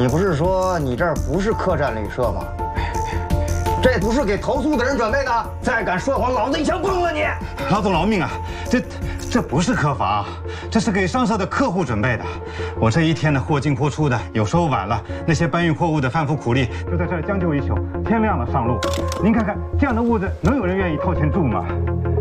你不是说你这儿不是客栈旅社吗？这不是给投诉的人准备的，再敢说谎，老子一枪崩了你！ 老总饶命啊！这不是客房，这是给上社的客户准备的。我这一天的货进货出的，有时候晚了，那些搬运货物的犯夫苦力就在这儿将就一宿，天亮了上路。您看看这样的屋子，能有人愿意掏钱住吗？